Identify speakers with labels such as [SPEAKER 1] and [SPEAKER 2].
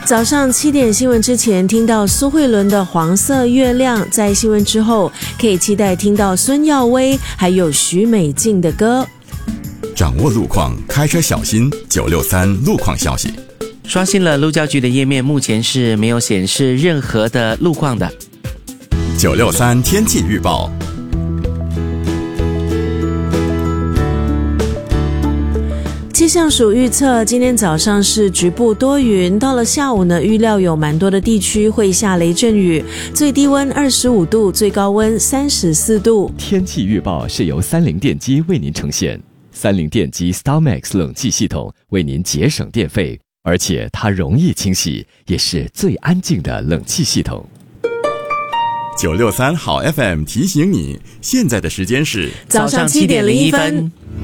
[SPEAKER 1] 早上7点新闻之前听到苏慧伦的《黄色月亮》，在新闻之后可以期待听到孙耀威还有许美静的歌。
[SPEAKER 2] 掌握路况，开车小心。963路况消息。
[SPEAKER 3] 刷新了路交局的页面，目前是没有显示任何的路况的。
[SPEAKER 2] 963天气预报。
[SPEAKER 1] 气象署预测，今天早上是局部多云，到了下午呢，预料有蛮多的地区会下雷阵雨，最低温25度，最高温34度。
[SPEAKER 4] 天气预报是由三菱电机为您呈现，三菱电机 StarMax 冷气系统为您节省电费，而且它容易清洗，也是最安静的冷气系统。
[SPEAKER 2] 963好 FM 提醒你，现在的时间是
[SPEAKER 3] 早上7点01分。